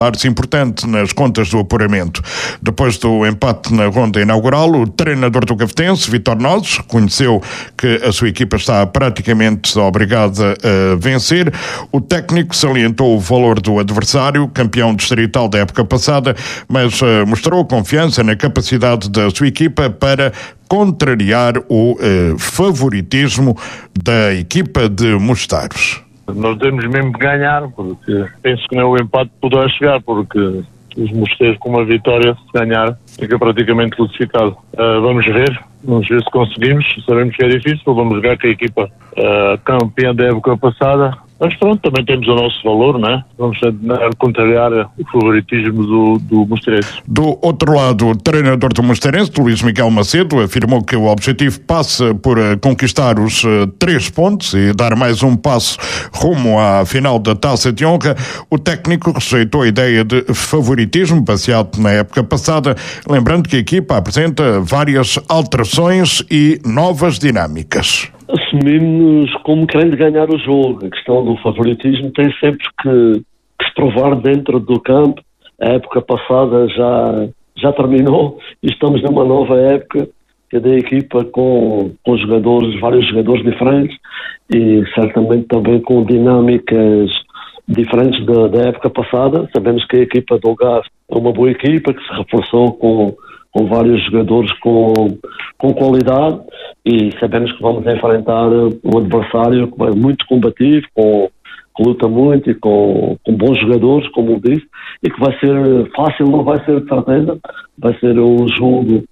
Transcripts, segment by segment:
importante nas contas do apuramento. Depois do empate na ronda inaugural, o treinador do Gafetense, Vítor Nozes, reconheceu que a sua equipa está praticamente obrigada a vencer. O técnico salientou o valor do adversário, campeão distrital da época passada, mas mostrou confiança na capacidade da sua equipa para contrariar o favoritismo da equipa de Mosteiros. Nós temos mesmo que ganhar, porque penso que não o empate poderá chegar, porque os Mosteiros com uma vitória, se ganhar, fica praticamente classificado. Vamos ver se conseguimos. Sabemos que é difícil, vamos jogar com a equipa campeã da época passada. Mas pronto, também temos o nosso valor, não é? Vamos tentar contrariar o favoritismo do Mosteirense. Do outro lado, o treinador do Mosteirense, Luís Miguel Macedo, afirmou que o objetivo passa por conquistar os 3 pontos e dar mais um passo rumo à final da Taça de Honra. O técnico rejeitou a ideia de favoritismo baseado na época passada, lembrando que a equipa apresenta várias alterações e novas dinâmicas. Assumimos como querendo ganhar o jogo. A questão do favoritismo tem sempre que se provar dentro do campo. A época passada já terminou e estamos numa nova época, cada equipa com jogadores, vários jogadores diferentes e certamente também com dinâmicas diferentes da época passada. Sabemos que a equipa do Algarve é uma boa equipa que se reforçou com vários jogadores com qualidade e sabemos que vamos enfrentar um adversário que é muito combativo, que luta muito e com bons jogadores, como eu disse, e que vai ser fácil, não vai ser de certeza, vai ser um jogo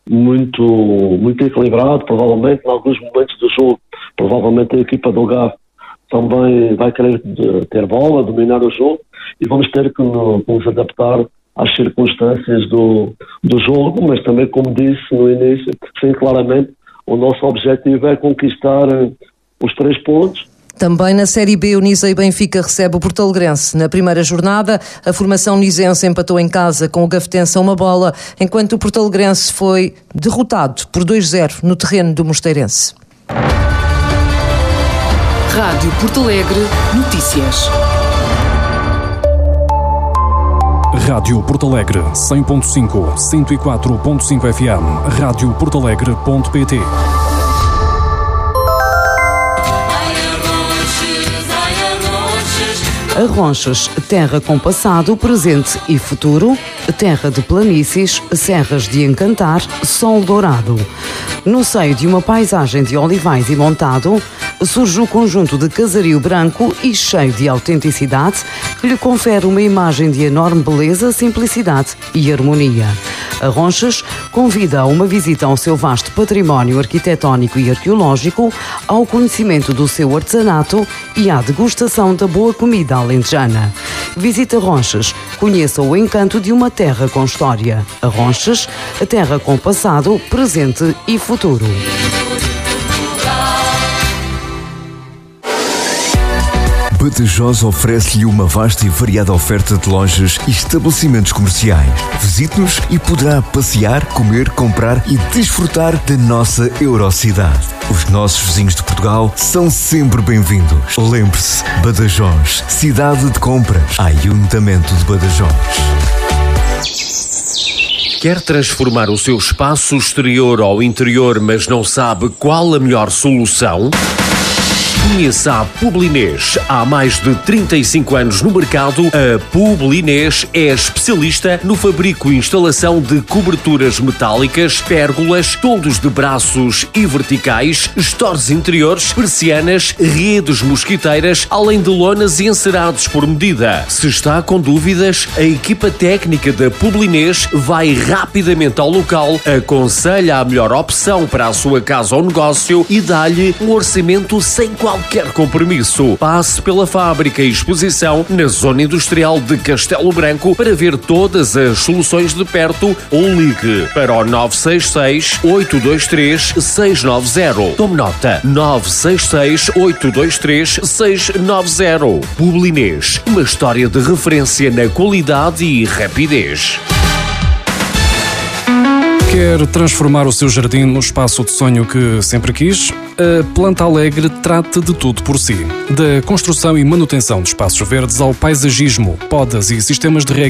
muito equilibrado, provavelmente em alguns momentos do jogo, provavelmente a equipa do Algarve também vai querer ter bola, dominar o jogo e vamos ter que nos adaptar às circunstâncias do jogo, mas também, como disse no início, sim, claramente, o nosso objetivo é conquistar os 3 pontos. Também na Série B, o Nisa e Benfica recebe o Portalegrense. Na primeira jornada, a formação nisense empatou em casa com o Gafetense a 1-1, enquanto o Portalegrense foi derrotado por 2-0 no terreno do Mosteirense. Rádio Porto Alegre Notícias. Rádio Porto Alegre 100.5, 104.5 FM, radioportalegre.pt. Arronches, terra com passado, presente e futuro, terra de planícies, serras de encantar, sol dourado. No seio de uma paisagem de olivais e montado, surge o conjunto de casario branco e cheio de autenticidade que lhe confere uma imagem de enorme beleza, simplicidade e harmonia. Arronches convida a uma visita ao seu vasto património arquitetónico e arqueológico, ao conhecimento do seu artesanato e à degustação da boa comida alentejana. Visite Arronches, conheça o encanto de uma terra com história. Arronches, a terra com passado, presente e futuro. Badajoz oferece-lhe uma vasta e variada oferta de lojas e estabelecimentos comerciais. Visite-nos e poderá passear, comer, comprar e desfrutar da nossa Eurocidade. Os nossos vizinhos de Portugal são sempre bem-vindos. Lembre-se, Badajoz, cidade de compras, Ayuntamiento de Badajoz. Quer transformar o seu espaço exterior ao interior, mas não sabe qual a melhor solução? Conheça a Publinês. Há mais de 35 anos no mercado, a Publinês é especialista no fabrico e instalação de coberturas metálicas, pérgolas, toldos de braços e verticais, estores interiores, persianas, redes mosquiteiras, além de lonas e encerados por medida. Se está com dúvidas, a equipa técnica da Publinês vai rapidamente ao local, aconselha a melhor opção para a sua casa ou negócio e dá-lhe um orçamento sem qualquer compromisso. Passe pela fábrica e exposição na zona industrial de Castelo Branco para ver todas as soluções de perto ou ligue para o 966-823-690. Tome nota, 966-823-690. Publinês, uma história de referência na qualidade e rapidez. Quer transformar o seu jardim no espaço de sonho que sempre quis? A Planta Alegre trata de tudo por si. Da construção e manutenção de espaços verdes ao paisagismo, podas e sistemas de rega